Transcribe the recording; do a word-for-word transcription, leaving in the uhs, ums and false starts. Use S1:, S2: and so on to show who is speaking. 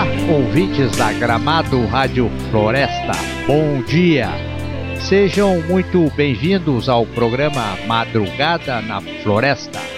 S1: ouvintes da Gramado Rádio Floresta, bom dia! Sejam muito bem-vindos ao programa Madrugada na Floresta.